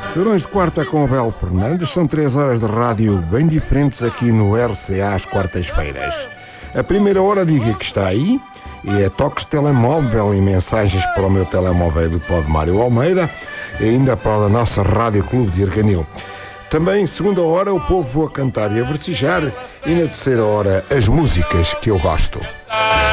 Serões de quarta com Abel Fernandes. São 3 horas de rádio bem diferentes aqui no RCA às quartas-feiras. A primeira hora diga que está aí e é toques de telemóvel e mensagens para o meu telemóvel do Pod Mário Almeida e ainda para o da nossa Rádio Clube de Arganil. Também, segunda hora, o povo a cantar e a versejar e na terceira hora, as músicas que eu gosto.